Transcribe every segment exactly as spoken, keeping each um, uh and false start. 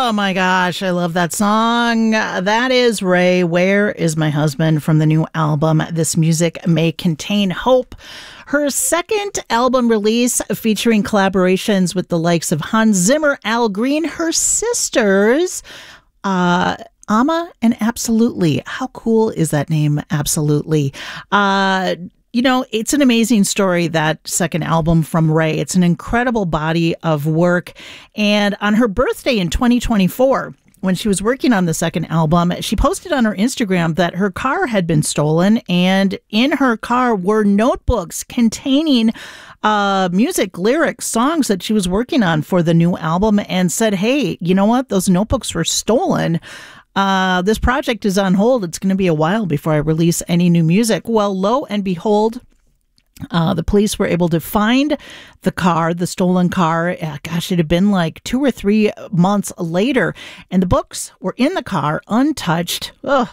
Oh my gosh, I love that song. That is Ray, Where Is My Husband, from the new album, This Music May Contain Hope. Her second album release featuring collaborations with the likes of Hans Zimmer, Al Green, her sisters, uh, Amma and Absolutely. How cool is that name, Absolutely? Uh, You know, it's an amazing story, that second album from Ray. It's an incredible body of work. And on her birthday in twenty twenty-four, when she was working on the second album, she posted on her Instagram that her car had been stolen. And in her car were notebooks containing uh, music, lyrics, songs that she was working on for the new album, and said, hey, you know what? Those notebooks were stolen. Uh, this project is on hold. It's going to be a while before I release any new music. Well, lo and behold, uh, the police were able to find the car, the stolen car. Uh, gosh, it had been like two or three months later, and the books were in the car untouched. Ugh.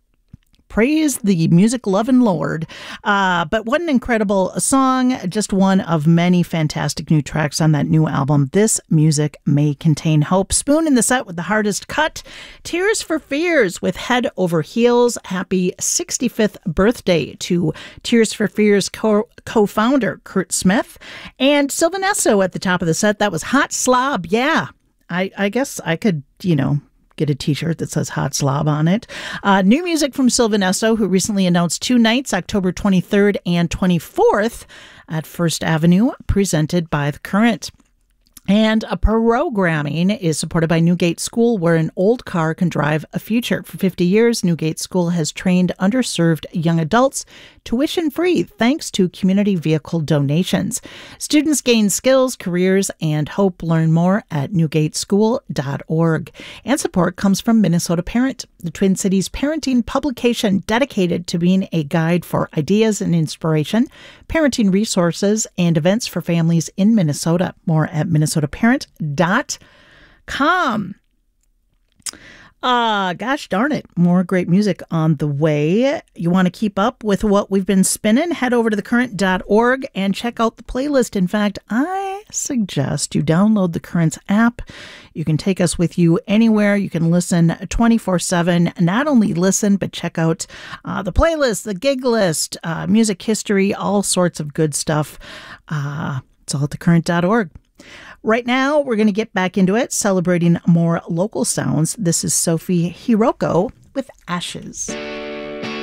Praise the music-loving Lord. Uh, but what an incredible song. Just one of many fantastic new tracks on that new album. This Music May Contain Hope. Spoon in the set with The Hardest Cut. Tears for Fears with Head Over Heels. Happy sixty-fifth birthday to Tears for Fears co- co-founder Kurt Smith. And Sylvan Esso at the top of the set. That was Hot Slob. Yeah, I, I guess I could, you know, get a t-shirt that says Hot Slob on it. Uh, new music from Sylvan Esso, who recently announced two nights, October twenty-third and twenty-fourth at First Avenue, presented by The Current. And a programming is supported by Newgate School, where an old car can drive a future. For fifty years, Newgate School has trained underserved young adults tuition-free thanks to community vehicle donations. Students gain skills, careers, and hope. Learn more at newgate school dot org. And support comes from Minnesota Parent, the Twin Cities parenting publication dedicated to being a guide for ideas and inspiration, parenting resources, and events for families in Minnesota. More at minnesota parent dot com. Uh, gosh darn it. More great music on the way. You want to keep up with what we've been spinning? Head over to the current dot org and check out the playlist. In fact, I suggest you download the Currents app. You can take us with you anywhere. You can listen twenty-four seven. Not only listen, but check out uh, the playlist, the gig list, uh, music history, all sorts of good stuff. Uh, it's all at the current dot org. Right now, we're going to get back into it, celebrating more local sounds. This is Sophie Hiroko with Ashes.